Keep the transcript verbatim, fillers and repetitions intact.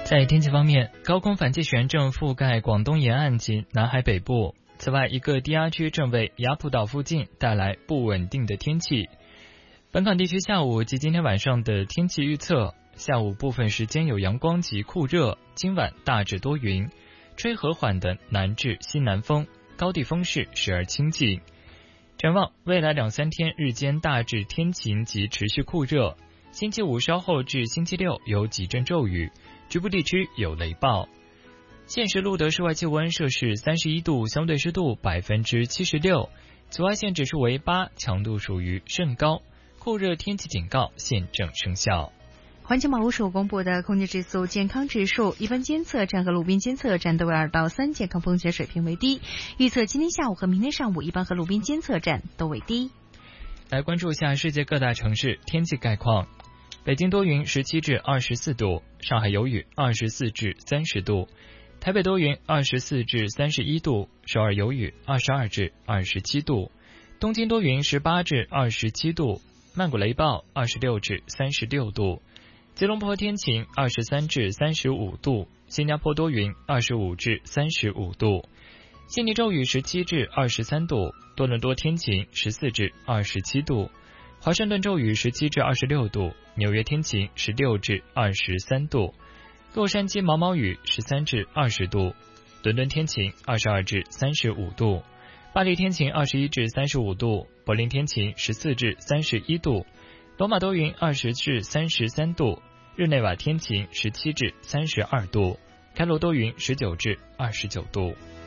在天气方面，高空反气旋正覆盖广东沿岸及南海北部。此外，一个低压区正为雅浦岛附近带来不稳定的天气。本港地区下午及今天晚上的天气预测：下午部分时间有阳光及酷热，今晚大致多云，吹和缓的南至西南风，高地风势时而清劲。展望未来两三天，日间大致天晴及持续酷热。星期五稍后至星期六有几阵骤雨，局部地区有雷暴。现时录得室外气温摄氏三十一度，相对湿度百分之七十六，紫外线指数为八，强度属于甚高，酷热天气警告现正生效。 环境保护署公布的空气质素健康指数，一般监测站和路边监测站都为二到三，健康风险水平为低。预测今天下午和明天上午，一般和路边监测站都为低。 来关注一下世界各大城市天气概况。北京多云，十七至二十四度；上海有雨，二十四至三十度；台北多云，二十四至三十一度；首尔有雨，二十二至二十七度；东京多云，十八至二十七度；曼谷雷暴，二十六至三十六度；吉隆坡天晴，二十三至三十五度；新加坡多云，二十五至三十五度；悉尼骤雨，十七至二十三度；多伦多天晴，十四至二十七度；华盛顿骤雨，十七至二十六度；纽约天晴，十六至二十三度；洛杉矶毛毛雨，十三至二十度；伦敦天晴，二十二至三十五度；巴黎天晴，二十一至三十五度；柏林天晴，十四至三十一度；罗马多云，二十至三十三度；日内瓦天晴，十七至三十二度；开罗多云，十九至二十九度。